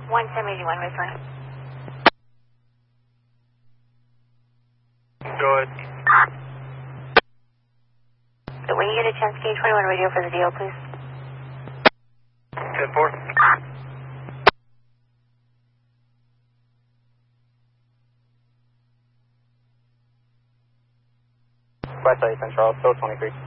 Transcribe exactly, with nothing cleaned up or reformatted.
one ten eighty-one, return. Go ahead. So when you get a chance, can you twenty-one radio for the deal, please? ten four. West side, Central, still twenty-three.